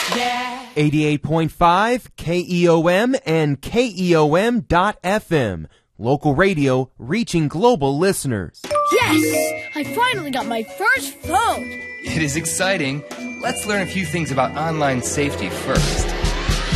Yeah. 88.5 KEOM and KEOM.FM. Local radio reaching global listeners. Yes! I finally got my first phone. It is exciting. Let's learn a few things about online safety first.